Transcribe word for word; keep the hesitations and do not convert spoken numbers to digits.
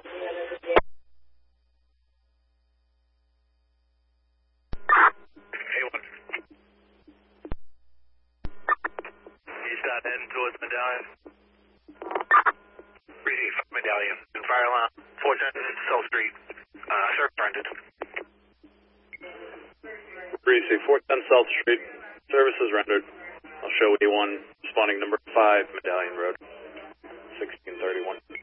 East out heading towards Medallion. three D five Medallion. And fire alarm. four ten South Street. Uh, service rendered. three C, four ten South Street. Services rendered. I'll show A one, responding number five, Medallion Road. sixteen thirty-one.